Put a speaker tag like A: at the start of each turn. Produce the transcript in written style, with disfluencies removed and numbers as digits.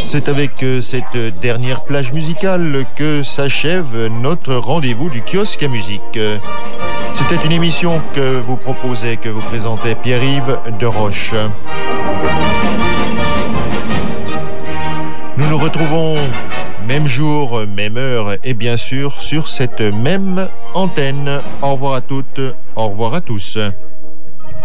A: C'est avec cette dernière plage musicale que s'achève notre rendez-vous du kiosque à musique. C'était une émission que vous proposait, que vous présentait Pierre-Yves Deroche. Nous nous retrouvons même jour, même heure et bien sûr sur cette même antenne. Au revoir à toutes, au revoir à tous.